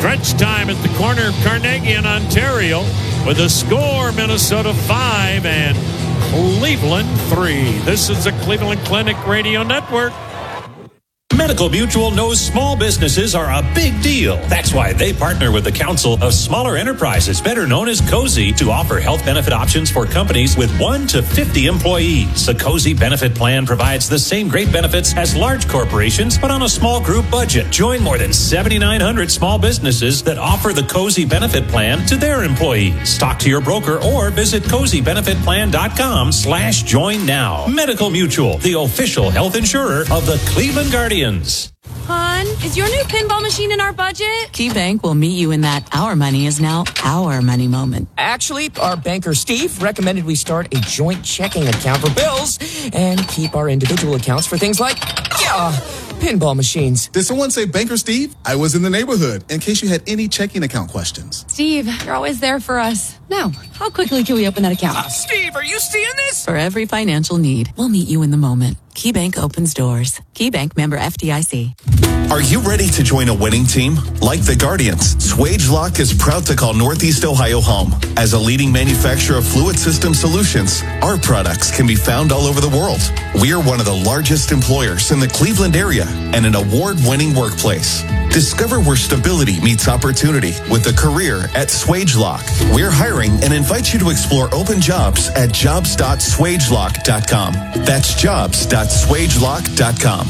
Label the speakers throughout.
Speaker 1: Stretch time at the corner of Carnegie and Ontario with a score, Minnesota 5 and Cleveland 3. This is the Cleveland Clinic Radio Network.
Speaker 2: Medical Mutual knows small businesses are a big deal. That's why they partner with the Council of Smaller Enterprises, better known as COSI, to offer health benefit options for companies with 1 to 50 employees. The COSI benefit plan provides the same great benefits as large corporations, but on a small group budget. Join more than 7,900 small businesses that offer the COSI benefit plan to their employees. Talk to your broker or visit COSIbenefitplan.com/join now. Medical Mutual, the official health insurer of the Cleveland Guardians.
Speaker 3: Hon, is your new pinball machine in our budget?
Speaker 4: KeyBank will meet you in that our money is now our money moment.
Speaker 5: Actually, our banker Steve recommended we start a joint checking account for bills and keep our individual accounts for things like, pinball machines.
Speaker 6: Did someone say Banker Steve? I was in the neighborhood in case you had any checking account questions.
Speaker 3: Steve, you're always there for us. Now, how quickly can we open that account?
Speaker 5: Steve, are you seeing this?
Speaker 4: For every financial need, we'll meet you in the moment. KeyBank opens doors. KeyBank, member FDIC.
Speaker 7: Are you ready to join a winning team? Like the Guardians, SwageLock is proud to call Northeast Ohio home. As a leading manufacturer of fluid system solutions, our products can be found all over the world. We are one of the largest employers in the Cleveland area and an award-winning workplace. Discover where stability meets opportunity with a career at SwageLock. We're hiring and invite you to explore open jobs at jobs.swagelock.com. That's jobs.swagelock.com.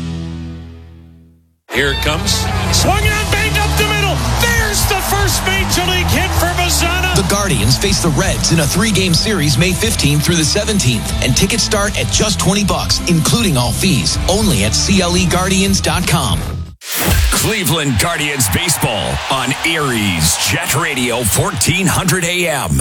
Speaker 1: Here it comes. Swung on, banged up the middle. There's the first Major League hit for Mazzana.
Speaker 8: The Guardians face the Reds in a 3-game series May 15th through the 17th. And tickets start at just $20, including all fees. Only at CLEGuardians.com.
Speaker 9: Cleveland Guardians baseball on Aries Jet Radio 1400 AM.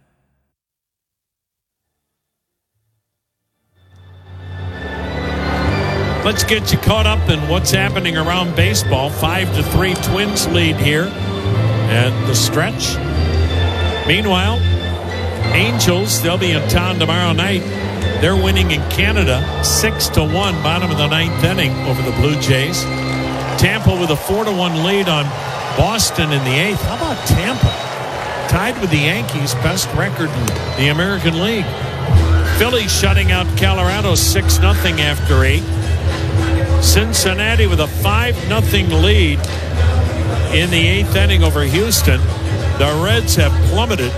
Speaker 1: Let's get you caught up in what's happening around baseball. 5-3 Twins lead here at the stretch. Meanwhile, Angels, they'll be in town tomorrow night. They're winning in Canada 6-1, bottom of the 9th inning over the Blue Jays. Tampa with a 4-1 lead on Boston in the 8th. How about Tampa? Tied with the Yankees, best record in the American League. Philly shutting out Colorado 6-0 after 8. Cincinnati with a 5-0 lead in the 8th inning over Houston. The Reds have plummeted.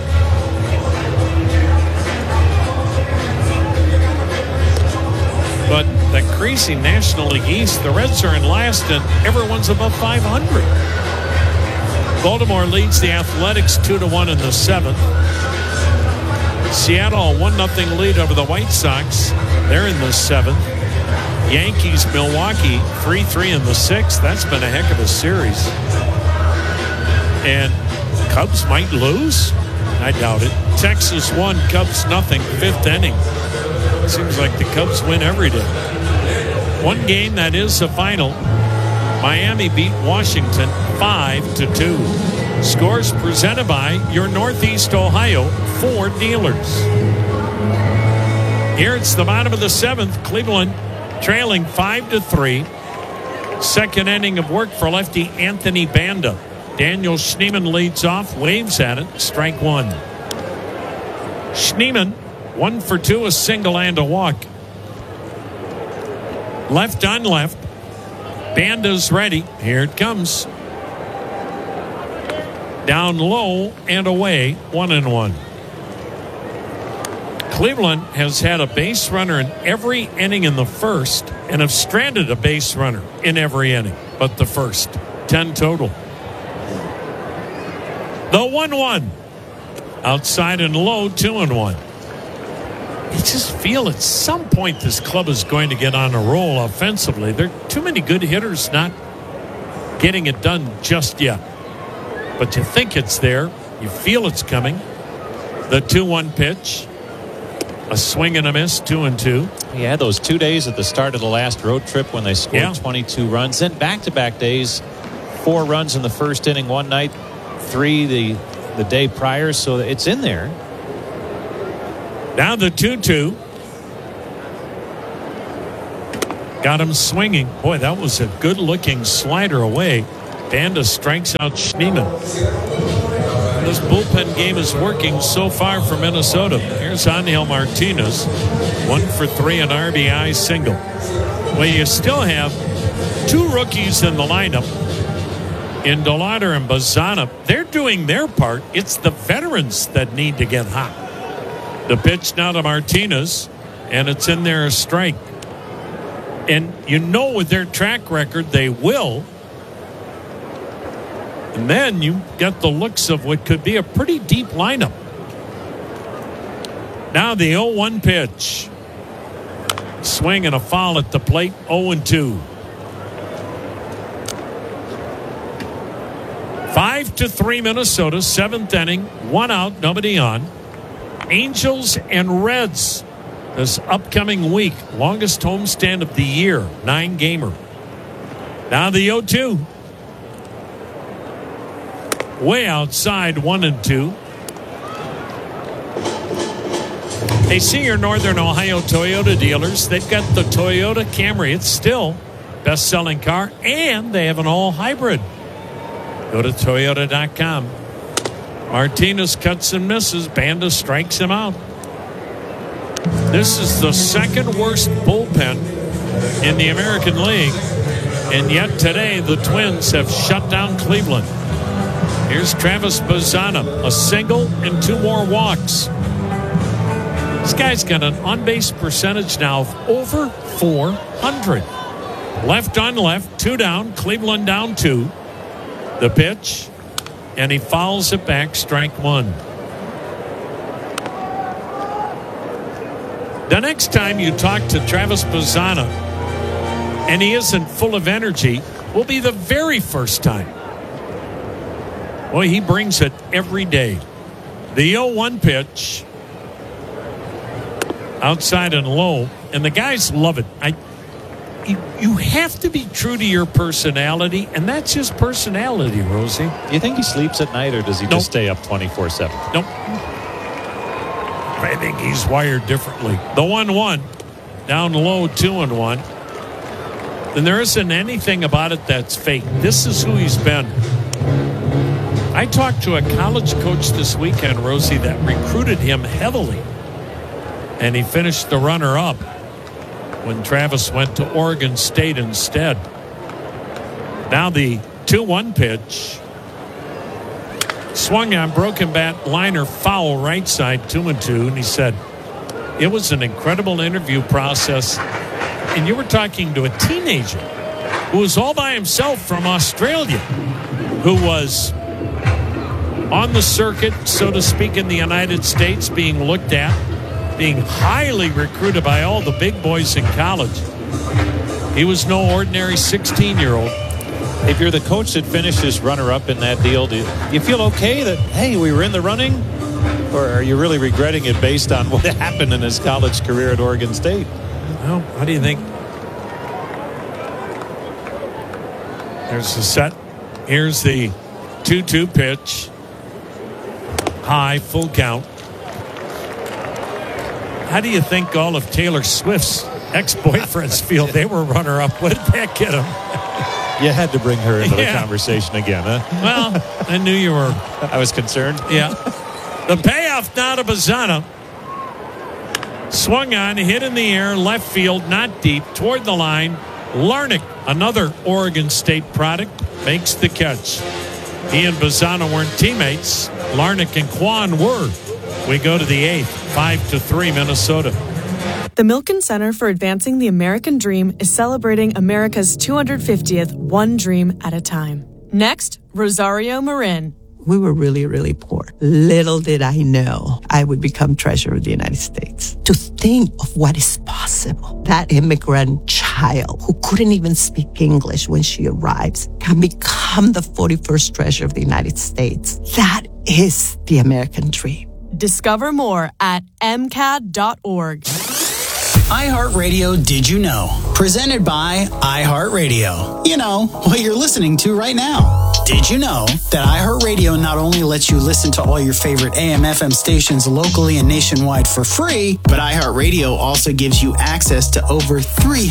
Speaker 1: But the crazy National League East, the Reds are in last and everyone's above 500. Baltimore leads the Athletics 2-1 in the 7th. Seattle 1-0 lead over the White Sox. They're in the 7th. Yankees, Milwaukee 3-3 in the 6th. That's been a heck of a series. And Cubs might lose? I doubt it. Texas 1, Cubs 0, 5th inning. Seems like the Cubs win every day. One game that is the final. Miami beat Washington 5-2. Scores presented by your Northeast Ohio Ford dealers. Here it's the bottom of the 7th. Cleveland trailing 5-3. Second inning of work for lefty Anthony Banda. Daniel Schneemann leads off, waves at it, strike one. Schneemann 1 for 2, a single and a walk. Left on left. Banda's ready. Here it comes. Down low and away, 1-1. Cleveland has had a base runner in every inning in the first and have stranded a base runner in every inning but the first. 10 total. The 1-1. Outside and low, 2-1. I just feel at some point this club is going to get on a roll offensively. There are too many good hitters not getting it done just yet. But you think it's there. You feel it's coming. The 2-1 pitch. A swing and a miss, 2-2.
Speaker 10: He had those 2 days at the start of the last road trip when they scored 22 runs. Then back-to-back days, 4 runs in the first inning one night, 3 the day prior. So it's in there.
Speaker 1: Now the 2-2. Got him swinging. Boy, that was a good-looking slider away. Banda strikes out Schneemann. This bullpen game is working so far for Minnesota. Here's Angel Martinez, 1 for 3, an RBI single. Well, you still have 2 rookies in the lineup in DeLauder and Bazzana. They're doing their part. It's the veterans that need to get hot. The pitch now to Martinez, and it's in there a strike. And you know with their track record, they will. And then you get the looks of what could be a pretty deep lineup. Now the 0-1 pitch. Swing and a foul at the plate, 0-2. 5-3 Minnesota, 7th inning, 1 out, nobody on. Angels and Reds this upcoming week. Longest homestand of the year, 9-gamer. Now the 0-2. Way outside, 1-2. Hey, see your Northern Ohio Toyota dealers. They've got the Toyota Camry. It's still best-selling car, and they have an all-hybrid. Go to Toyota.com. Martinez cuts and misses. Banda strikes him out. This is the second worst bullpen in the American League, and yet today the Twins have shut down Cleveland. Here's Travis Bazzana, a single and 2 more walks. This guy's got an on-base percentage now of over 400. Left on left, 2 down, Cleveland down 2. The pitch, and he fouls it back, strike 1. The next time you talk to Travis Bazzana and he isn't full of energy will be the very first time. Boy, he brings it every day. The 0-1 pitch. Outside and low. And the guys love it. You have to be true to your personality, and that's his personality, Rosie.
Speaker 10: Do you think he sleeps at night, or does he just stay up 24/7?
Speaker 1: Nope. I think he's wired differently. The 1-1. Down low, 2-1. And there isn't anything about it that's fake. This is who he's been. I talked to a college coach this weekend, Rosie, that recruited him heavily. And he finished the runner-up when Travis went to Oregon State instead. Now the 2-1 pitch. Swung on, broken bat, liner, foul, right side, 2-2. And he said, it was an incredible interview process. And you were talking to a teenager who was all by himself from Australia, who was on the circuit, so to speak, in the United States, being looked at, being highly recruited by all the big boys in college. He was no ordinary 16-year-old.
Speaker 10: If you're the coach that finished as runner-up in that deal, do you feel okay that, hey, we were in the running? Or are you really regretting it based on what happened in his college career at Oregon State?
Speaker 1: Well, how do you think? There's the set. Here's the 2-2 pitch. High, full count. How do you think all of Taylor Swift's ex-boyfriends feel? They were runner-up. What did that get them?
Speaker 10: You had to bring her into the conversation again, huh?
Speaker 1: Well, I knew you were.
Speaker 10: I was concerned.
Speaker 1: Yeah. The payoff now to Bazzana. Swung on, hit in the air, left field, not deep, toward the line. Larnach, another Oregon State product, makes the catch. He and Bazzana weren't teammates. Larnach and Kwan were. We go to the 8th, 5-3 Minnesota.
Speaker 11: The Milken Center for Advancing the American Dream is celebrating America's 250th One Dream at a Time. Next, Rosario Marin.
Speaker 12: We were really, really poor. Little did I know I would become treasurer of the United States. To think of what is possible. That immigrant child who couldn't even speak English when she arrives can become the 41st treasurer of the United States. That is the American dream.
Speaker 11: Discover more at MCAD.org.
Speaker 13: iHeartRadio Did You Know? Presented by iHeartRadio. You know, what you're listening to right now. Did you know that iHeartRadio not only lets you listen to all your favorite AM/FM stations locally and nationwide for free, but iHeartRadio also gives you access to over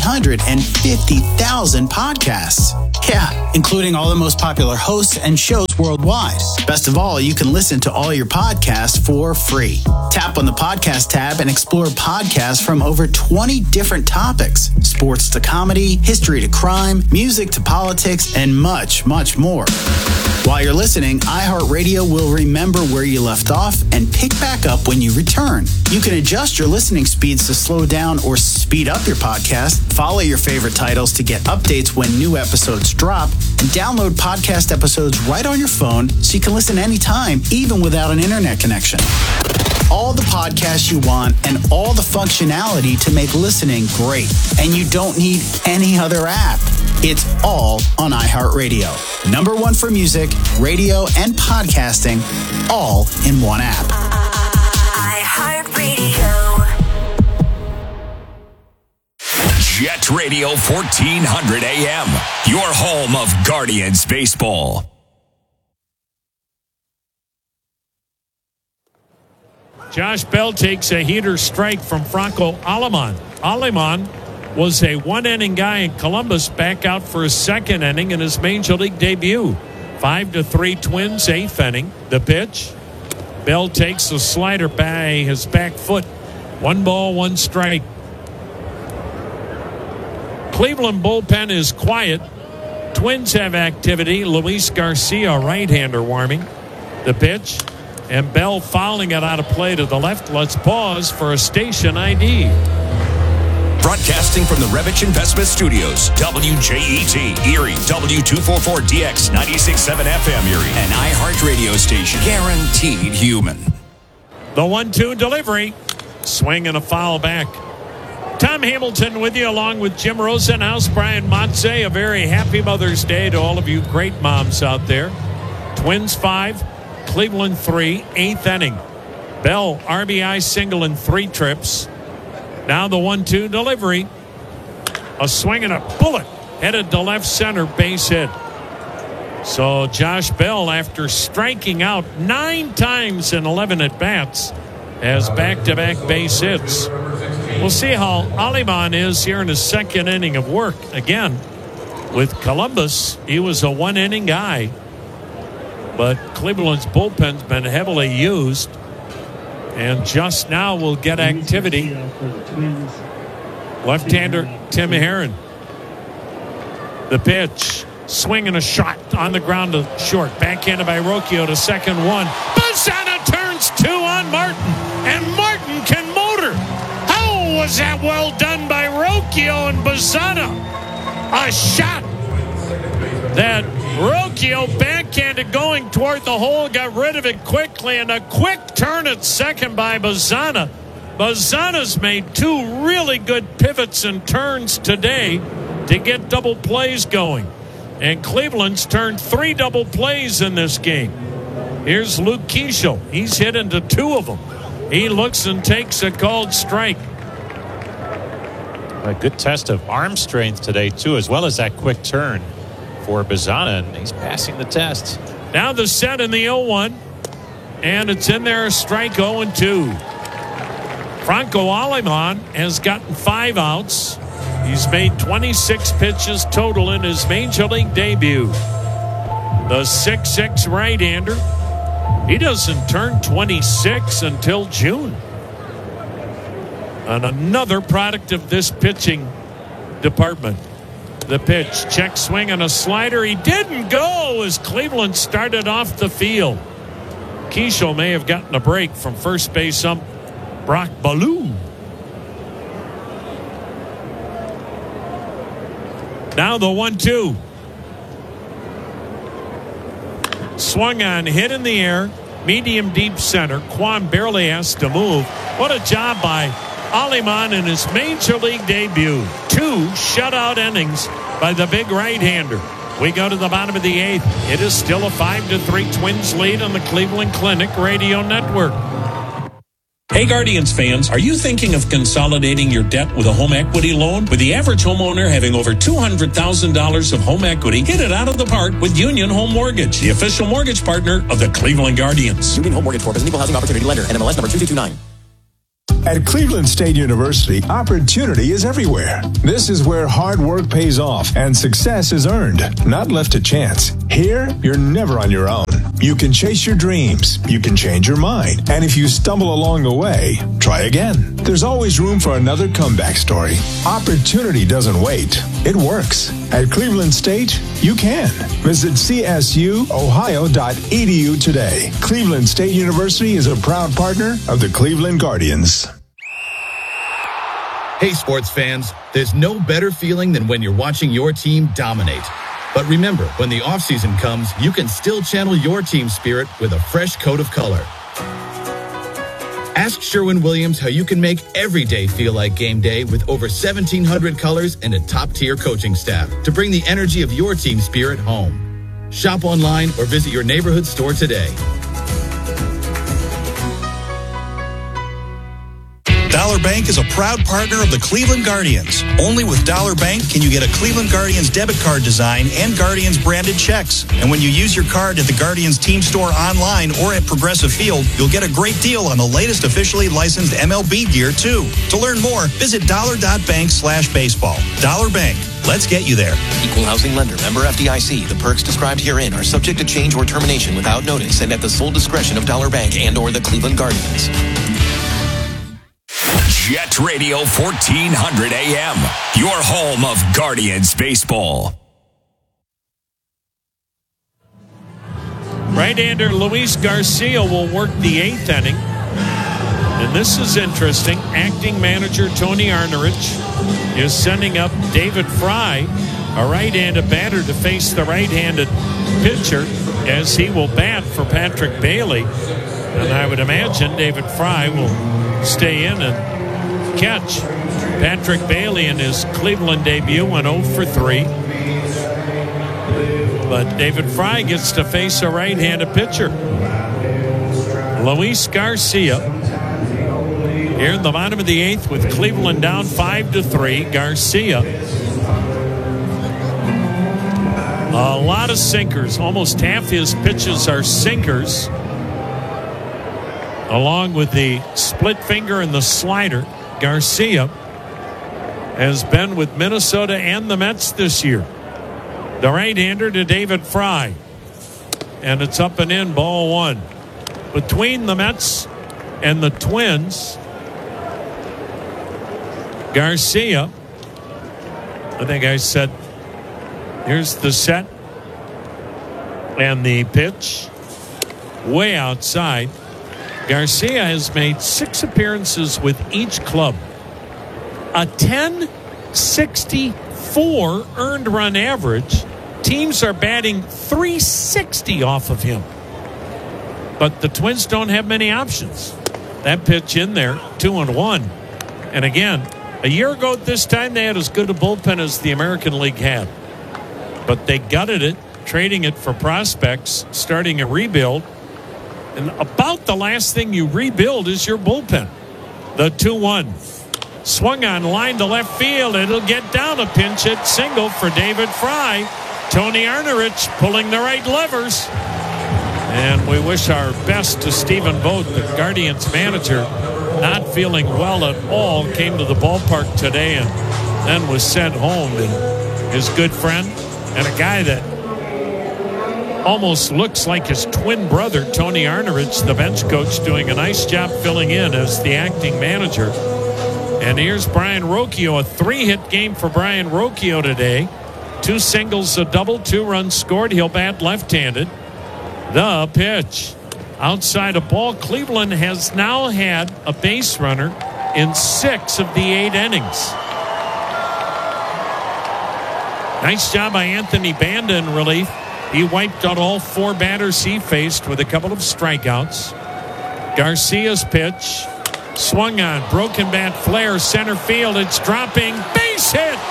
Speaker 13: 350,000 podcasts. Yeah, including all the most popular hosts and shows worldwide. Best of all, you can listen to all your podcasts for free. Tap on the podcast tab and explore podcasts from over 20 different topics. Sports to comedy, history to crime, music to politics, and much, much more. While you're listening, iHeartRadio will remember where you left off and pick back up when you return. You can adjust your listening speeds to slow down or speed up your podcast, follow your favorite titles to get updates when new episodes drop, and download podcast episodes right on your phone so you can listen anytime, even without an internet connection. All the podcasts you want and all the functionality to make listening great. And you don't need any other app. It's all on iHeartRadio. Number one for music, radio, and podcasting, all in one app.
Speaker 9: iHeartRadio. Jet Radio 1400 AM, your home of Guardians baseball.
Speaker 1: Josh Bell takes a heater strike from Franco Aleman. Aleman was a one-inning guy in Columbus, back out for his second inning in his Major League debut. 5-3 Twins, eighth inning. The pitch. Bell takes the slider by his back foot. 1 ball, 1 strike. Cleveland bullpen is quiet. Twins have activity. Luis Garcia, right-hander, warming. The pitch. And Bell fouling it out of play to the left. Let's pause for a station ID.
Speaker 9: Broadcasting from the Revich Investment Studios, WJET, Erie, W244DX, 96.7 FM, Erie, an iHeart radio station. Guaranteed human.
Speaker 1: The 1-2 delivery. Swing and a foul back. Tom Hamilton with you, along with Jim Rosenhaus, Brian Motze. A very happy Mother's Day to all of you great moms out there. Twins 5. Cleveland 3, eighth inning. Bell, RBI single in 3 trips. Now the 1-2 delivery. A swing and a bullet headed to left center, base hit. So Josh Bell, after striking out 9 times in 11 at-bats, has back-to-back base hits. We'll see how Aleman is here in his second inning of work. Again, with Columbus, he was a one-inning guy. But Cleveland's bullpen's been heavily used. And just now we'll get activity. Left-hander Tim Herron. The pitch. Swing and a shot on the ground to short. Backhanded by Rocchio to second one. Bazzana turns 2 on Martin. And Martin can motor. How was that well done by Rocchio and Bazzana? A shot that Rocchio backhanded going toward the hole, got rid of it quickly, and a quick turn at second by Bazzana. Bazzana's made 2 really good pivots and turns today to get double plays going. And Cleveland's turned 3 double plays in this game. Here's Luke Keeschel. He's hit into 2 of them. He looks and takes a called strike.
Speaker 10: A good test of arm strength today, too, as well as that quick turn for Bazzana, and he's passing the test.
Speaker 1: Now the set in the 0-1, and it's in there, a strike 0-2. Franco Aleman has gotten 5 outs. He's made 26 pitches total in his Major League debut. The 6'6" right-hander, he doesn't turn 26 until June. And another product of this pitching department. The pitch, check swing and a slider. He didn't go as Cleveland started off the field. Keeschel may have gotten a break from first base ump Brock Ballou. Now the 1-2. Swung on, hit in the air, medium deep center. Kwan barely has to move. What a job by Aleman in his Major League debut. 2 shutout innings by the big right-hander. We go to the bottom of the 8th. It is still a 5-3 Twins lead on the Cleveland Clinic Radio Network.
Speaker 2: Hey Guardians fans, are you thinking of consolidating your debt with a home equity loan? With the average homeowner having over $200,000 of home equity, hit it out of the park with Union Home Mortgage, the official mortgage partner of the Cleveland Guardians.
Speaker 14: Union Home Mortgage Corp is an equal housing opportunity lender. NMLS number 2229.
Speaker 15: At Cleveland State University, opportunity is everywhere. This is where hard work pays off and success is earned, not left to chance. Here, you're never on your own. You can chase your dreams. You can change your mind. And if you stumble along the way, try again. There's always room for another comeback story. Opportunity doesn't wait. It works. At Cleveland State, you can. Visit csuohio.edu today. Cleveland State University is a proud partner of the Cleveland Guardians.
Speaker 16: Hey, sports fans, there's no better feeling than when you're watching your team dominate. But remember, when the offseason comes, you can still channel your team spirit with a fresh coat of color. Ask Sherwin-Williams how you can make every day feel like game day with over 1,700 colors and a top-tier coaching staff to bring the energy of your team spirit home. Shop online or visit your neighborhood store today.
Speaker 17: Dollar Bank is a proud partner of the Cleveland Guardians. Only with Dollar Bank can you get a Cleveland Guardians debit card design and Guardians branded checks. And when you use your card at the Guardians team store online or at Progressive Field, you'll get a great deal on the latest officially licensed MLB gear too. To learn more, visit dollar.bank/baseball. Dollar Bank. Let's get you there.
Speaker 8: Equal housing lender. Member FDIC. The perks described herein are subject to change or termination without notice and at the sole discretion of Dollar Bank and or the Cleveland Guardians.
Speaker 9: Jet Radio 1400 AM, your home of Guardians baseball.
Speaker 1: Right-hander Luis Garcia will work the 8th inning. And this is interesting. Acting manager Tony Arnerich is sending up David Fry, a right-handed batter, to face the right-handed pitcher as he will bat for Patrick Bailey. And I would imagine David Fry will stay in and catch. Patrick Bailey in his Cleveland debut went 0 for 3. But David Fry gets to face a right-handed pitcher. Luis Garcia here in the bottom of the 8th with Cleveland down 5-3. Garcia, a lot of sinkers. Almost half his pitches are sinkers, along with the split finger and the slider. Garcia has been with Minnesota and the Mets this year. The right-hander to David Fry. And it's up and in, ball 1. Between the Mets and the Twins, Garcia, I think I said, here's the set and the pitch way outside. Garcia has made 6 appearances with each club. A 10.64 earned run average. Teams are batting .360 off of him. But the Twins don't have many options. That pitch in there, 2-1. And again, a year ago at this time, they had as good a bullpen as the American League had. But they gutted it, trading it for prospects, starting a rebuild. And about the last thing you rebuild is your bullpen. The 2-1. Swung on, line to left field. It'll get down, a pinch hit single for David Fry. Tony Arnerich pulling the right levers. And we wish our best to Stephen Vogt, the Guardians manager, not feeling well at all, came to the ballpark today and then was sent home. And his good friend and a guy that almost looks like his twin brother, Tony Arnerich, the bench coach, doing a nice job filling in as the acting manager. And here's Brian Rocchio, a 3-hit game for Brian Rocchio today. 2 singles, a double, 2 runs scored. He'll bat left-handed. The pitch. Outside a ball. Cleveland has now had a base runner in 6 of the 8 innings. Nice job by Anthony Banda in relief. He wiped out all 4 batters he faced with a couple of strikeouts. Garcia's pitch. Swung on. Broken bat flare. Center field. It's dropping. Base hit.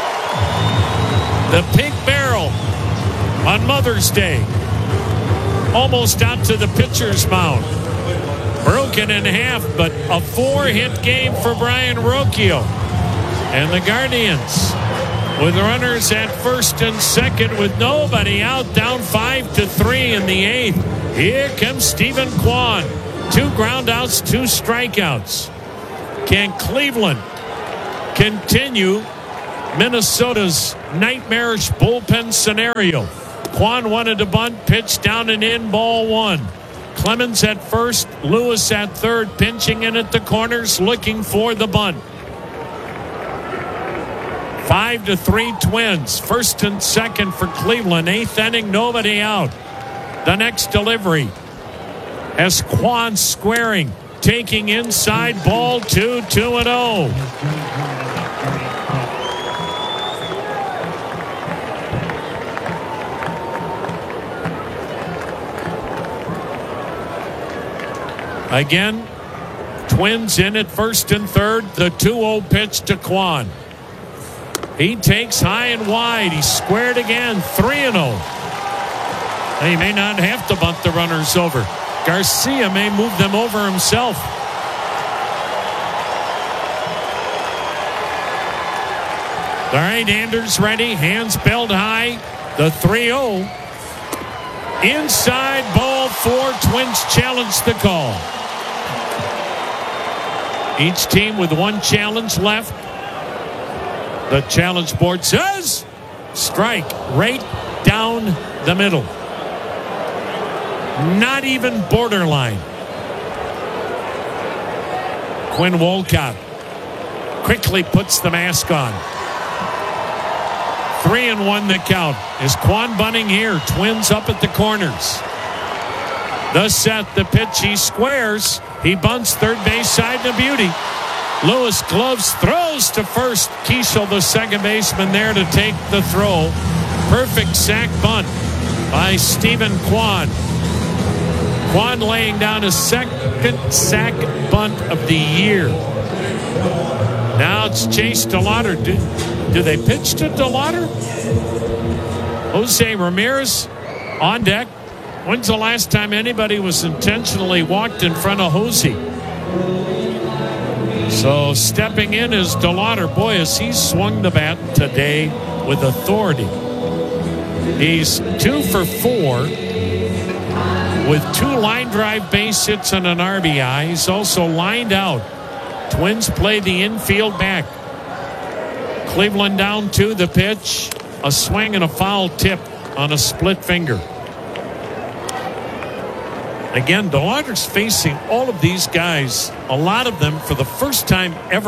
Speaker 1: The pink barrel on Mother's Day. almost out to the pitcher's mound. Broken in half, but a 4-hit game for Brian Rocchio. And the Guardians, with runners at first and second with nobody out, down 5-3 in the 8th. Here comes Stephen Kwan. 2 groundouts, 2 strikeouts. Can Cleveland continue Minnesota's nightmarish bullpen scenario? Kwan wanted to bunt, pitch down and in, ball 1. Clemens at first, Lewis at third, pinching in at the corners, looking for the bunt. 5-3 Twins. First and second for Cleveland. 8th inning, nobody out. The next delivery has Kwan squaring, taking inside, ball 2, 2-0. Again, Twins in at first and third. The 2-0 pitch to Kwan. He takes high and wide. He's squared again. 3-0. He may not have to bunt the runners over. Garcia may move them over himself. All right, Anders ready. Hands belled high. The 3-0. Inside, ball 4. Twins challenge the call. Each team with 1 challenge left. The challenge board says strike right down the middle. Not even borderline. Quinn Wolcott quickly puts the mask on. 3-1 the count. Is Kwan bunting here? Twins up at the corners. The set, the pitch, he squares. He bunts third base side to beauty. Lewis gloves, throws to first. Kiesel, the second baseman, there to take the throw. Perfect sack bunt by Stephen Kwan. Kwan laying down his second sack bunt of the year. Now it's Chase DeLauder. Do they pitch to DeLauder? Jose Ramirez on deck. When's the last time anybody was intentionally walked in front of Jose? So stepping in is DeLauder. Boy, has he swung the bat today with authority. He's 2 for 4 with 2 line drive base hits and an RBI. He's also lined out. Twins play the infield back. Cleveland down 2, the pitch. A swing and a foul tip on a split finger. Again, DeLauder's facing all of these guys, a lot of them for the first time ever.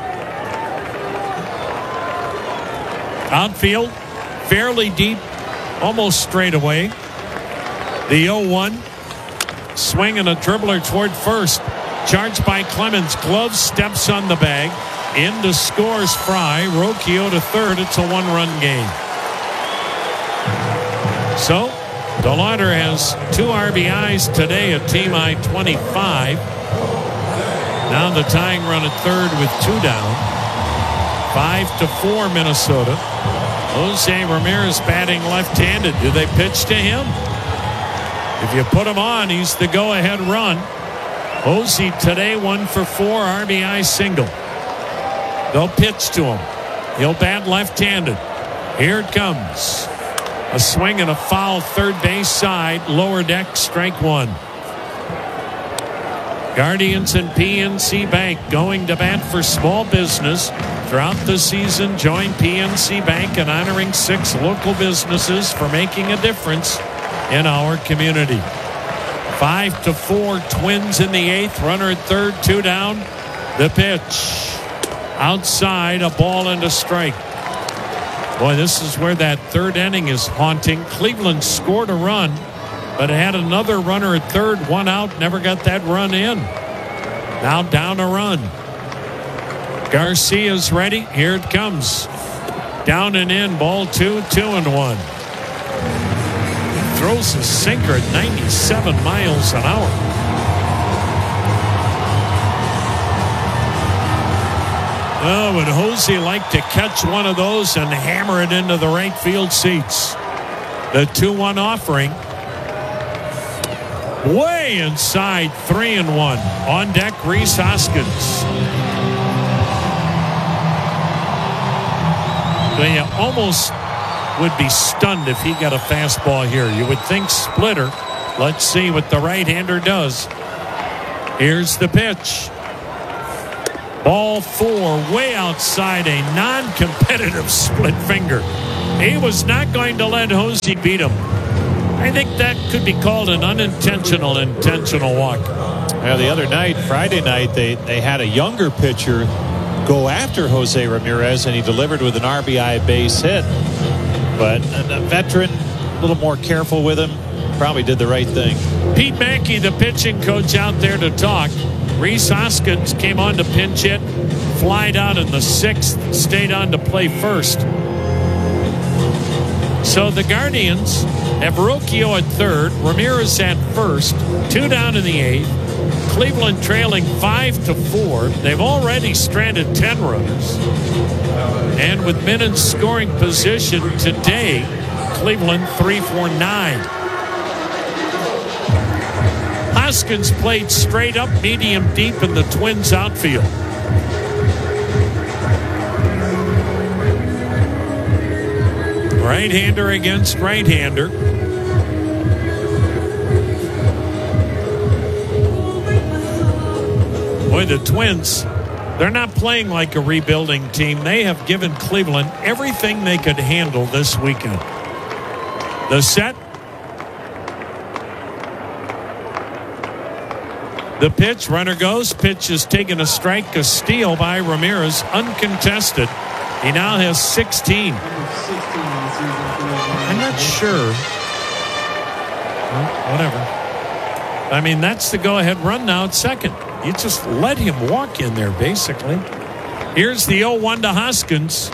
Speaker 1: Outfield, fairly deep, almost straight away. The 0-1. Swing and a dribbler toward first. Charged by Clemens. Glove steps on the bag. Into scores Fry. Rocchio to third. It's a 1-run game. So, DeLauder has 2 RBIs today, a team high 25. Now the tying run at third with 2 down. 5-4 Minnesota. Jose Ramirez batting left-handed. Do they pitch to him? If you put him on, he's the go-ahead run. Jose today 1 for 4, RBI single. They'll pitch to him. He'll bat left-handed. Here it comes. A swing and a foul third base side. Lower deck, strike 1. Guardians and PNC Bank going to bat for small business. Throughout the season, join PNC Bank in honoring 6 local businesses for making a difference in our community. 5-4 Twins in the 8th. Runner at third, 2 down. The pitch. Outside, a ball and a strike. Boy, this is where that third inning is haunting. Cleveland scored a run, but had another runner at third, 1 out, never got that run in. Now down a run. Garcia's ready. Here it comes. Down and in, ball 2, 2-1. Throws a sinker at 97 miles an hour. Oh, would Jose like to catch one of those and hammer it into the right field seats? The 2-1 offering. Way inside, 3-1. On deck, Rhys Hoskins. They almost would be stunned if he got a fastball here. You would think splitter. Let's see what the right-hander does. Here's the pitch. Ball 4, way outside, a non-competitive split finger. He was not going to let Hosey beat him. I think that could be called an unintentional intentional walk.
Speaker 10: Yeah, the other night, Friday night, they had a younger pitcher go after Jose Ramirez, and he delivered with an RBI base hit. But a veteran, a little more careful with him, probably did the right thing.
Speaker 1: Pete Mackey, the pitching coach, out there to talk. Rhys Hoskins came on to pinch hit, flied out in the 6th, stayed on to play first. So the Guardians have Rocchio at 3rd, Ramirez at 1st, 2 down in the 8th. Cleveland trailing 5-4. They've already stranded 10 runners. And with men in scoring position today, Cleveland 3-4-9. Hoskins played straight up, medium deep in the Twins outfield. Right-hander against right-hander. Boy, the Twins, they're not playing like a rebuilding team. They have given Cleveland everything they could handle this weekend. The set. The pitch, runner goes. Pitch is taken a strike, a steal by Ramirez, uncontested. He now has 16. I'm not sure. Well, whatever. I mean, that's the go-ahead run now at second. You just let him walk in there, basically. Here's the 0-1 to Hoskins.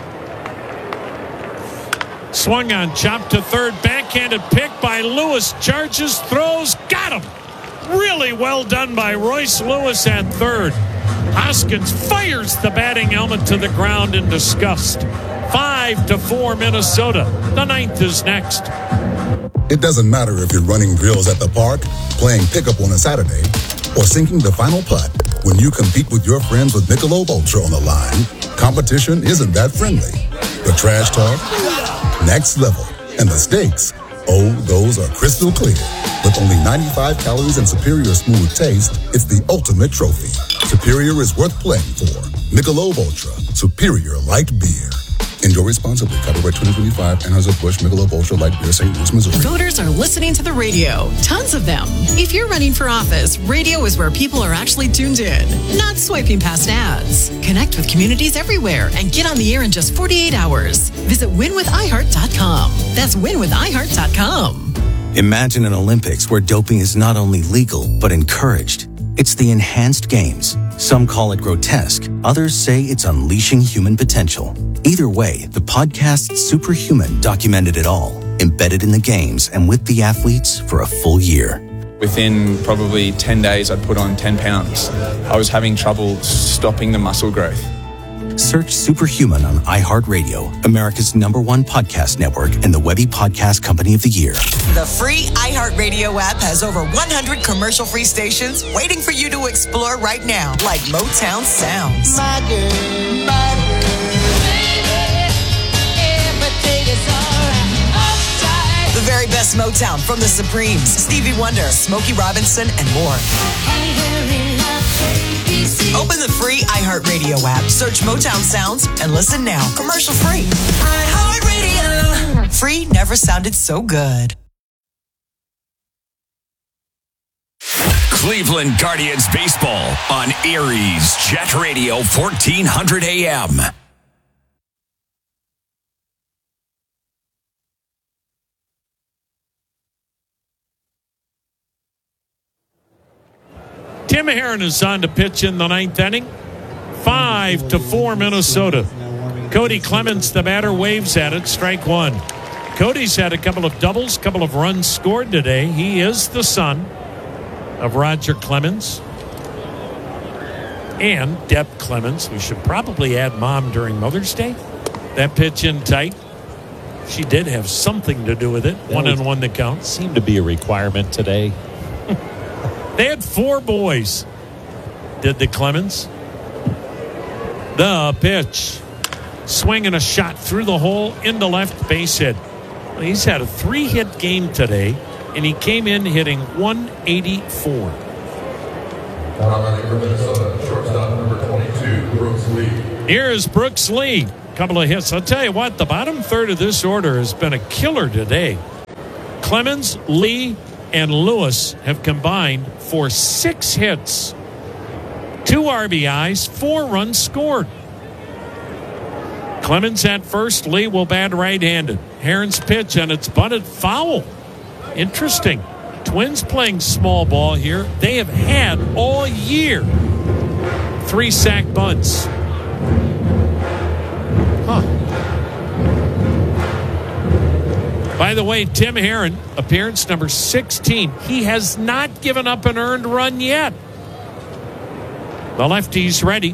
Speaker 1: Swung on, chopped to third, backhanded pick by Lewis. Charges, throws, got him. Really well done by Royce Lewis at third. Hoskins fires the batting helmet to the ground in disgust. 5-4 Minnesota. The 9th is next.
Speaker 18: It doesn't matter if you're running drills at the park, playing pickup on a Saturday, or sinking the final putt. When you compete with your friends with Michelob Ultra on the line, competition isn't that friendly. The trash talk, next level, and the stakes, oh, those are crystal clear. With only 95 calories and superior smooth taste, it's the ultimate trophy. Superior is worth playing for. Michelob Ultra, superior light beer. Enjoy responsibly. Copyright 2025, Anheuser-Busch Michelob Ultra Light Beer, St. Louis, Missouri.
Speaker 19: Voters are listening to the radio. Tons of them. If you're running for office, radio is where people are actually tuned in, not swiping past ads. Connect with communities everywhere and get on the air in just 48 hours. Visit winwithiheart.com. That's winwithiheart.com.
Speaker 20: Imagine an Olympics where doping is not only legal, but encouraged. It's the enhanced games. Some call it grotesque. Others say it's unleashing human potential. Either way, the podcast Superhuman documented it all, embedded in the games and with the athletes for a full year.
Speaker 21: Within probably 10 days, I'd put on 10 pounds. I was having trouble stopping the muscle growth.
Speaker 20: Search Superhuman on iHeartRadio, America's #1 podcast network and the Webby Podcast Company of the Year.
Speaker 22: The free iHeartRadio app has over 100 commercial-free stations waiting for you to explore right now, like Motown Sounds. My girl, my the very best Motown from the Supremes, Stevie Wonder, Smokey Robinson, and more. Open the free iHeartRadio app, search Motown Sounds, and listen now. Commercial free. iHeartRadio. Free never sounded so good.
Speaker 9: Cleveland Guardians baseball on Erie's Jet Radio 1400 AM.
Speaker 1: Tim Herron is on to pitch in the 9th inning. 5-4 Minnesota. Cody Clemens, the batter, waves at it. Strike one. Cody's had a couple of doubles, couple of runs scored today. He is the son of Roger Clemens and Deb Clemens. We should probably add mom during Mother's Day. That pitch in tight. She did have something to do with it. 1-1 the count.
Speaker 10: Seemed to be a requirement today.
Speaker 1: They had 4 boys, did the Clemens. The pitch. Swinging a shot through the hole into left base hit. Well, he's had a 3-hit game today, and he came in hitting 184.
Speaker 3: Shortstop number 22, Brooks Lee.
Speaker 1: Here's Brooks Lee. Couple of hits. I'll tell you what, the bottom third of this order has been a killer today. Clemens, Lee, and Lewis have combined for 6 hits, 2 RBIs, 4 runs scored. Clemens at first. Lee will bat right-handed. Herron's pitch, and it's bunted foul. Interesting. Twins playing small ball here. They have had all year 3 sack bunts. By the way, Tim Herron, appearance number 16. He has not given up an earned run yet. The lefty's ready.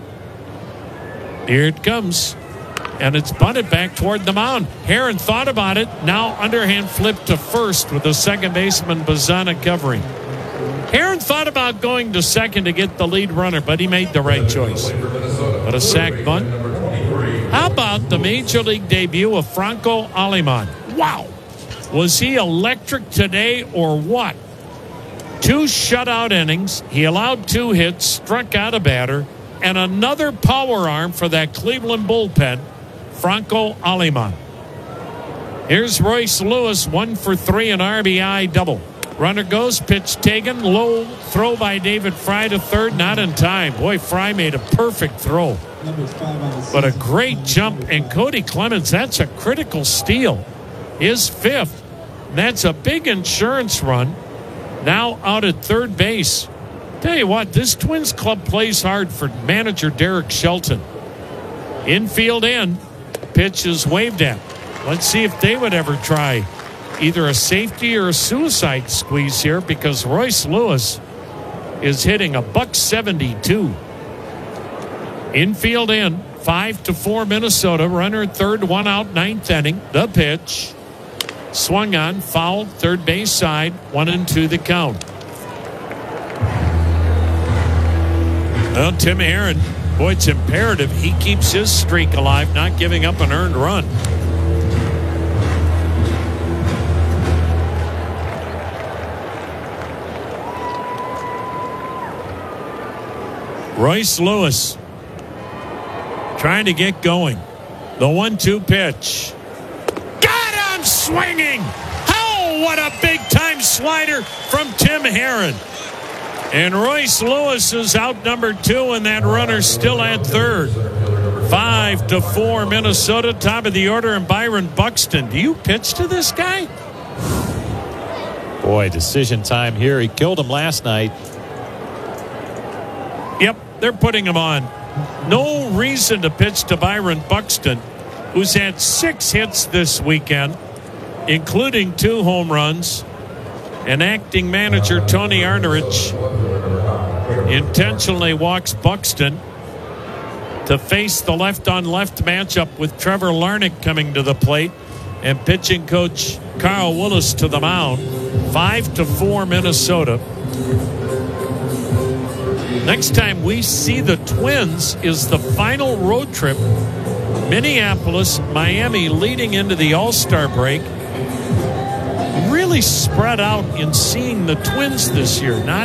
Speaker 1: Here it comes. And it's bunted back toward the mound. Herron thought about it. Now underhand flip to first with the second baseman Bazana covering. Herron thought about going to second to get the lead runner, but he made the right choice. But a sac bunt. How about the Major League debut of Franco Aleman? Wow. Was he electric today or what? 2 shutout innings. He allowed 2 hits, struck out a batter, and another power arm for that Cleveland bullpen, Franco Aleman. Here's Royce Lewis, 1 for 3, an RBI double. Runner goes, pitch taken, low throw by David Fry to third, not in time. Boy, Fry made a perfect throw. But a great jump, and Cody Clemens, that's a critical steal. His 5th. That's a big insurance run. Now out at third base. Tell you what, this Twins club plays hard for manager Derek Shelton. Infield in. Pitch is waved at. Let's see if they would ever try either a safety or a suicide squeeze here, because Royce Lewis is hitting a .172. Infield in. 5-4 Minnesota. Runner at third, 1 out, 9th inning. The pitch. Swung on, fouled, third base side, 1-2 the count. Well, Tim Herron, boy, it's imperative he keeps his streak alive, not giving up an earned run. Royce Lewis trying to get going. The 1-2 pitch. Got him swinging. Oh, what a big-time slider from Tim Herron. And Royce Lewis is out number 2, and that runner still at third. 5-4 Minnesota, top of the order, and Byron Buxton. Do you pitch to this guy?
Speaker 10: Boy, decision time here. He killed him last night.
Speaker 1: Yep, they're putting him on. No reason to pitch to Byron Buxton, who's had 6 hits this weekend, including 2 home runs. And acting manager Tony Arnerich intentionally walks Buxton to face the left-on-left matchup with Trevor Larnach coming to the plate and pitching coach Carl Willis to the mound. 5-4 Minnesota. Next time we see the Twins is the final road trip. Minneapolis, Miami leading into the All-Star break. Really spread out in seeing the Twins this year. Not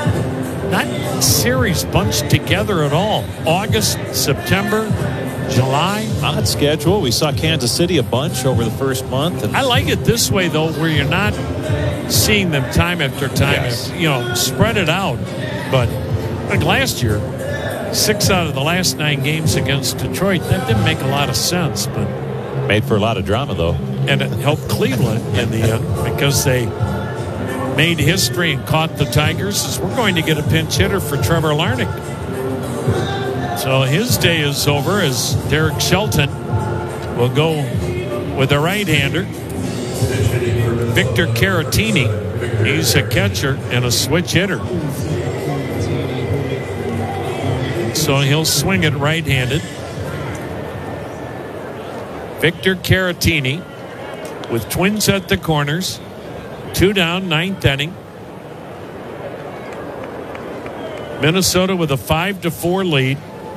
Speaker 1: series bunched together at all. August, September, July.
Speaker 10: Odd schedule. We saw Kansas City a bunch over the first month.
Speaker 1: I like it this way, though, where you're not seeing them time after time.
Speaker 10: Yes.
Speaker 1: Spread it out. But like last year, 6 out of the last 9 games against Detroit, that didn't make a lot of sense. But
Speaker 10: made for a lot of drama, though.
Speaker 1: And it helped Cleveland in the end because they made history and caught the Tigers. As we're going to get a pinch hitter for Trevor Larnach. So his day is over as Derek Shelton will go with a right-hander. Victor Caratini. He's a catcher and a switch hitter. So he'll swing it right-handed. Victor Caratini with Twins at the corners. 2 down, 9th inning. Minnesota with a 5-4 lead.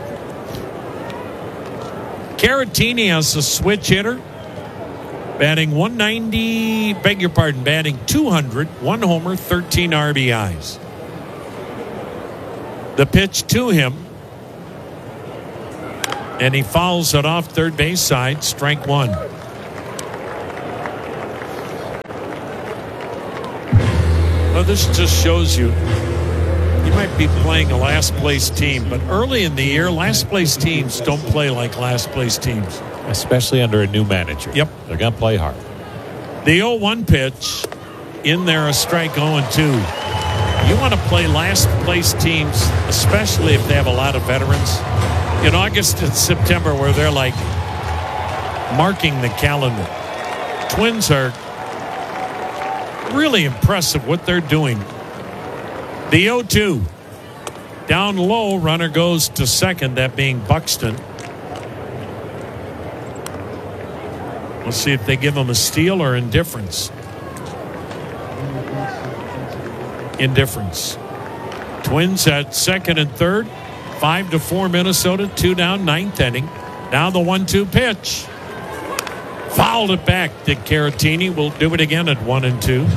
Speaker 1: Caratini has a switch hitter. Batting 200, 1 homer, 13 RBIs. The pitch to him, and he fouls it off third base side, strike one. Well, this just shows you might be playing a last place team, but early in the year, last place teams don't play like last place teams.
Speaker 10: Especially under a new manager.
Speaker 1: Yep.
Speaker 10: They're going to play hard.
Speaker 1: The 0-1 pitch, in there a strike 0-2. You want to play last place teams, especially if they have a lot of veterans. In August and September, where they're like marking the calendar. Twins are really impressive what they're doing. The 0-2. Down low, runner goes to second, that being Buxton. We'll see if they give him a steal or indifference. Indifference. Twins at second and third. 5-4 Minnesota. 2 down, ninth inning. Now the 1-2 pitch. Fouled it back, Dick Caratini. Will do it again at 1-2.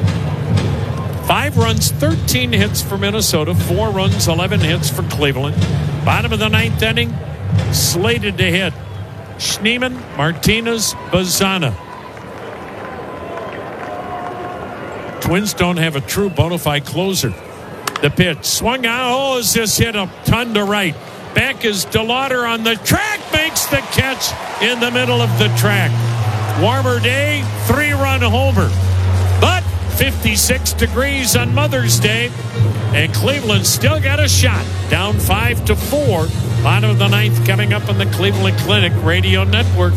Speaker 1: 5 runs, 13 hits for Minnesota. 4 runs, 11 hits for Cleveland. Bottom of the ninth inning. Slated to hit Schneemann, Martinez, Bazana. Twins don't have a true bona fide closer. The pitch swung out. Oh, is this hit a ton to right? Back is DeLauder on the track, makes the catch in the middle of the track. Warmer day, 3-run homer. But 56 degrees on Mother's Day, and Cleveland still got a shot. Down 5-4. Bottom of the ninth coming up on the Cleveland Clinic Radio Network.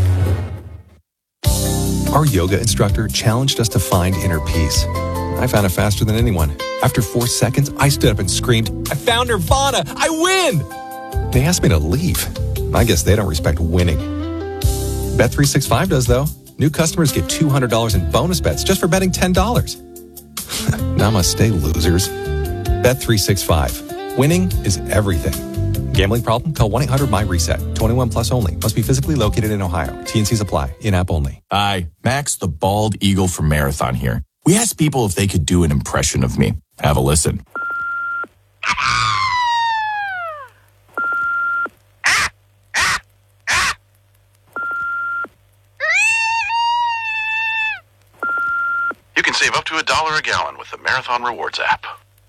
Speaker 5: Our yoga instructor challenged us to find inner peace. I found it faster than anyone. After 4 seconds, I stood up and screamed, "I found Nirvana! I win!" They asked me to leave. I guess they don't respect winning. Bet365 does, though. New customers get $200 in bonus bets just for betting $10. Namaste, losers. Bet365. Winning is everything. Gambling problem? Call 1-800-MY-RESET. 21 plus only. Must be physically located in Ohio. T&Cs apply. In-app only.
Speaker 6: Hi, Max the Bald Eagle from Marathon here. We asked people if they could do an impression of me. Have a listen.
Speaker 23: You can save up to $1 a gallon with the Marathon Rewards app.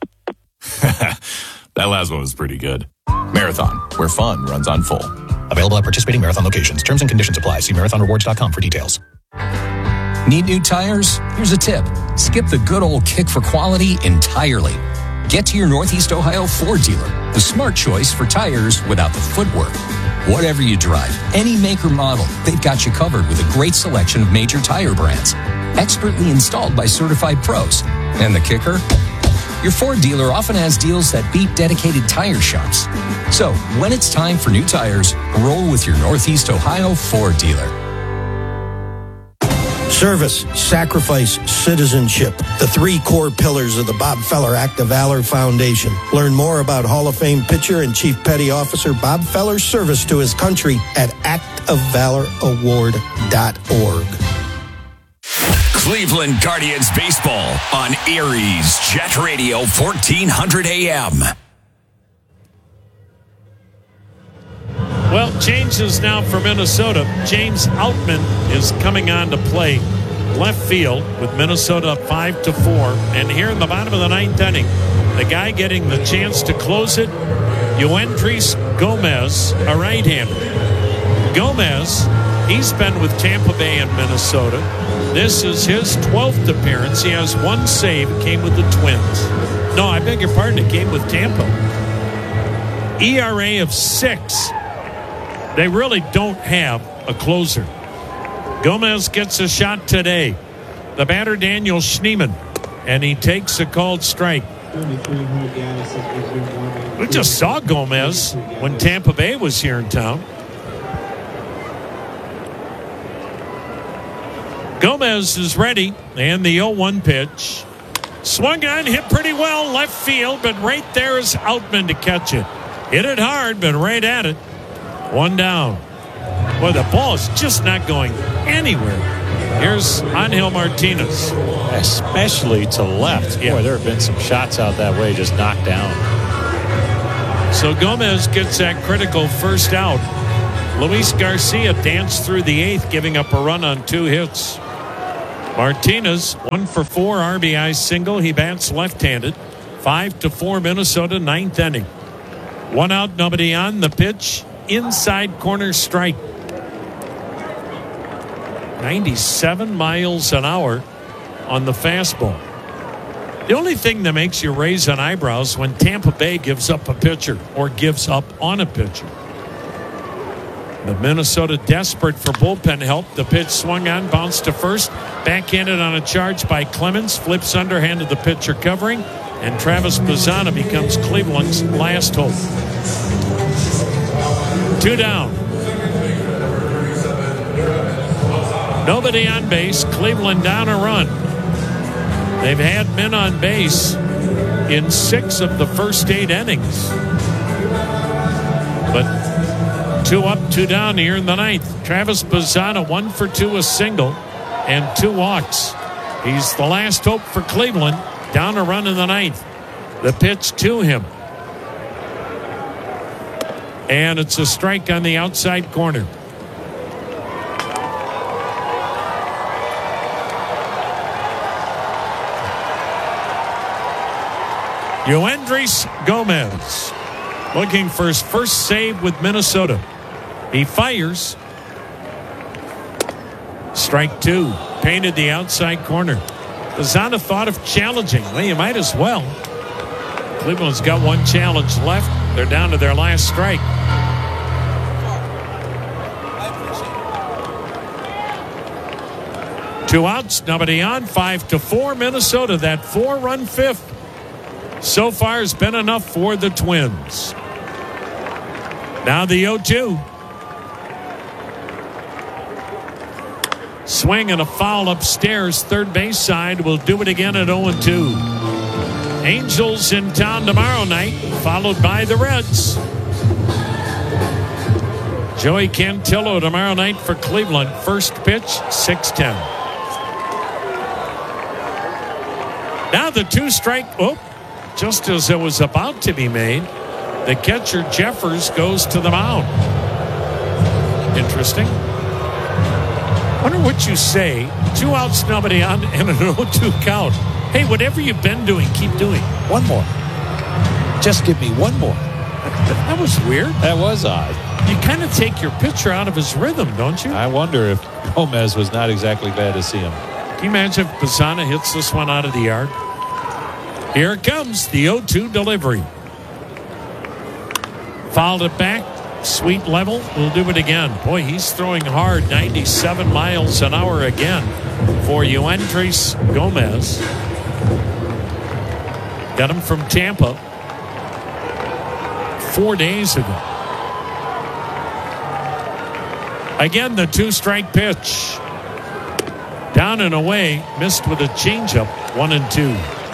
Speaker 6: That last one was pretty good. Marathon, where fun runs on full.
Speaker 24: Available at participating Marathon locations. Terms and conditions apply. See marathonrewards.com for details.
Speaker 9: Need new tires? Here's a tip. Skip the good old kick for quality entirely. Get to your Northeast Ohio Ford dealer. The smart choice for tires without the footwork. Whatever you drive, any make or model, they've got you covered with a great selection of major tire brands. Expertly installed by certified pros. And the kicker? Your Ford dealer often has deals that beat dedicated tire shops. So, when it's time for new tires, roll with your Northeast Ohio Ford dealer.
Speaker 25: Service, sacrifice, citizenship. The 3 core pillars of the Bob Feller Act of Valor Foundation. Learn more about Hall of Fame pitcher and Chief Petty Officer Bob Feller's service to his country at actofvaloraward.org.
Speaker 9: Cleveland Guardians baseball on Erie's Jet Radio 1400 AM.
Speaker 1: Well, changes now for Minnesota. James Outman is coming on to play left field with Minnesota up 5-4. And here in the bottom of the ninth inning, the guy getting the chance to close it, Yoendrys Gomez, a right-hander. Gomez, he's been with Tampa Bay and Minnesota. This is his 12th appearance. He has 1 save. It came with the Twins. No, I beg your pardon. It came with Tampa. ERA of 6. They really don't have a closer. Gomez gets a shot today. The batter, Daniel Schneemann, and he takes a called strike. We just saw Gomez when Tampa Bay was here in town. Gomez is ready, and the 0-1 pitch. Swung on, hit pretty well, left field, but right there is Outman to catch it. Hit it hard, but right at it. One down. Boy, the ball is just not going anywhere. Here's Angel Martinez.
Speaker 10: Especially to left.
Speaker 1: Yeah.
Speaker 10: Boy, there have been some shots out that way just knocked down.
Speaker 1: So Gomez gets that critical first out. Luis Garcia danced through the eighth, giving up a run on 2 hits. Martinez, 1 for 4 RBI single. He bats left-handed. 5-4 Minnesota, 9th inning. 1 out, nobody on. The pitch, inside corner strike. 97 miles an hour on the fastball. The only thing that makes you raise an eyebrows when Tampa Bay gives up a pitcher or gives up on a pitcher. The Minnesota desperate for bullpen help. The pitch swung on, bounced to first, backhanded on a charge by Clemens, flips underhand to the pitcher covering, and Travis Bazzana becomes Cleveland's last hope. 2 down. Nobody on base. Cleveland down a run. They've had men on base in 6 of the first 8 innings. But 2 up, 2 down here in the 9th. Travis Bazzana, 1 for 2, a single, and 2 walks. He's the last hope for Cleveland. Down a run in the 9th. The pitch to him. And it's a strike on the outside corner. Yoendrys Gomez looking for his first save with Minnesota. He fires. Strike 2. Painted the outside corner. Bazzana thought of challenging. Well, you might as well. Cleveland's got 1 challenge left. They're down to their last strike. Two outs, nobody on. 5-4 Minnesota. That 4-run 5th so far has been enough for the Twins. Now the 0-2. Swing and a foul upstairs. Third base side will do it again at 0-2. Angels in town tomorrow night, followed by the Reds. Joey Cantillo tomorrow night for Cleveland. First pitch, 6:10. Now the 2-strike. Oh, just as it was about to be made, the catcher Jeffers goes to the mound. Interesting. Wonder what you say. 2 outs, nobody on, and an 0-2 count. Hey, whatever you've been doing, keep doing.
Speaker 10: One more. Just give me one more.
Speaker 1: That was weird.
Speaker 10: That was odd.
Speaker 1: You kind of take your pitcher out of his rhythm, don't you?
Speaker 10: I wonder if Gomez was not exactly glad to see him.
Speaker 1: Can you imagine if Bazzana hits this one out of the yard? Here it comes, the 0-2 delivery. Fouled it back. Sweet level. We'll do it again. Boy, he's throwing hard. 97 miles an hour again for Yoendrys Gomez. Got him from Tampa 4 days ago. Again, the 2-strike pitch. Down and away. Missed with a changeup. 1-2.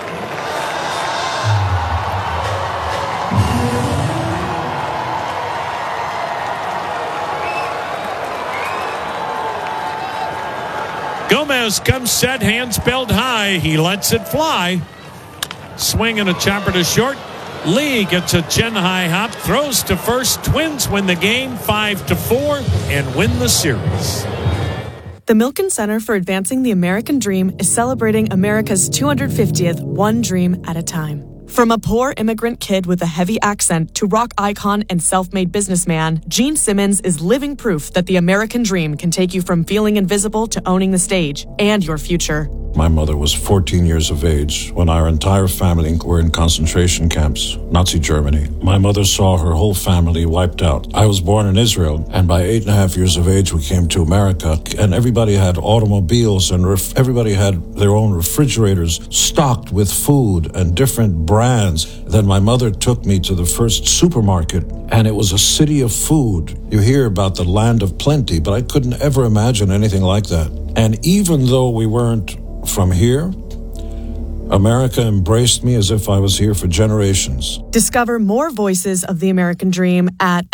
Speaker 1: Gomez comes set, hands belt high. He lets it fly. Swing and a chopper to short. Lee gets a chin-high hop, throws to first. Twins win the game 5-4 and win the series.
Speaker 4: The Milken Center for Advancing the American Dream is celebrating America's 250th One Dream at a Time. From a poor immigrant kid with a heavy accent to rock icon and self-made businessman, Gene Simmons is living proof that the American dream can take you from feeling invisible to owning the stage and your future.
Speaker 7: My mother was 14 years of age when our entire family were in concentration camps, Nazi Germany. My mother saw her whole family wiped out. I was born in Israel, and by 8.5 years of age, we came to America, and everybody had automobiles, and everybody had their own refrigerators stocked with food and different brands. Then my mother took me to the first supermarket, and it was a city of food. You hear about the land of plenty, but I couldn't ever imagine anything like that. And even though we weren't from here, America embraced me as if I was here for generations.
Speaker 4: Discover more voices of the American dream at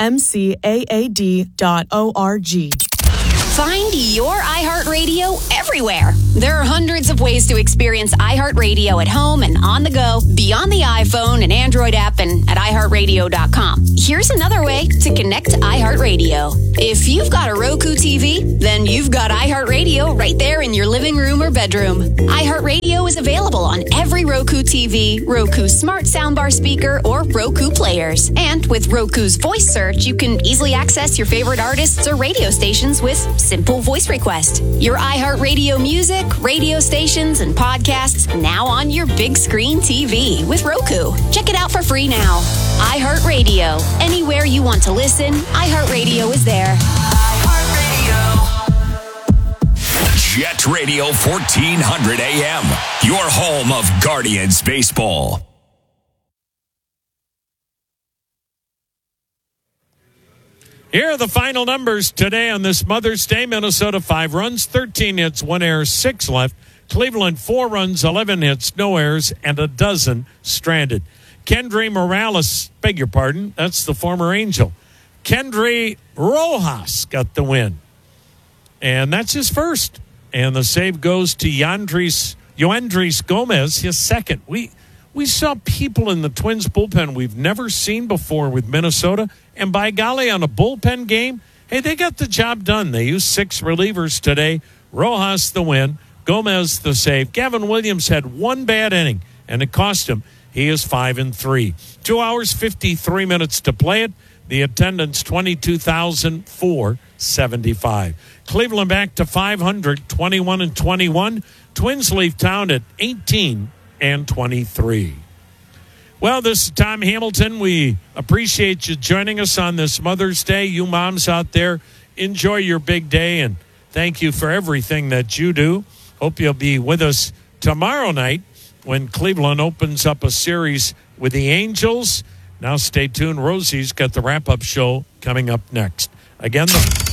Speaker 4: mcaad.org.
Speaker 2: Find your iHeartRadio everywhere. There are hundreds of ways to experience iHeartRadio at home and on the go, beyond the iPhone and Android app and at iHeartRadio.com. Here's another way to connect to iHeartRadio. If you've got a Roku TV, then you've got iHeartRadio right there in your living room or bedroom. iHeartRadio is available on every Roku TV, Roku Smart Soundbar speaker, or Roku players. And with Roku's voice search, you can easily access your favorite artists or radio stations with simple voice request. Your iHeartRadio music, radio stations, and podcasts now on your big screen TV with Roku. Check it out for free now. iHeartRadio. Anywhere you want to listen, iHeartRadio is there.
Speaker 9: Jet Radio 1400 AM, your home of Guardians baseball.
Speaker 1: Here are the final numbers today on this Mother's Day. Minnesota 5 runs, 13 hits, 1 error, 6 left. Cleveland 4 runs, 11 hits, no errors, and a dozen stranded. Kendry Morales, beg your pardon, that's the former Angel. Kendry Rojas got the win. And that's his first. And the save goes to Yoendrys Gomez, his second. We saw people in the Twins bullpen we've never seen before with Minnesota. And by golly, on a bullpen game, hey, they got the job done. They used 6 relievers today. Rojas the win, Gomez the save. Gavin Williams had 1 bad inning, and it cost him. He is 5-3. 2 hours, 53 minutes to play it. The attendance, 22,475. Cleveland back to 500, 21-21. Twins leave town at 18-23. Well, this is Tom Hamilton. We appreciate you joining us on this Mother's Day. You moms out there, enjoy your big day, and thank you for everything that you do. Hope you'll be with us tomorrow night when Cleveland opens up a series with the Angels. Now stay tuned. Rosie's got the wrap-up show coming up next. Again,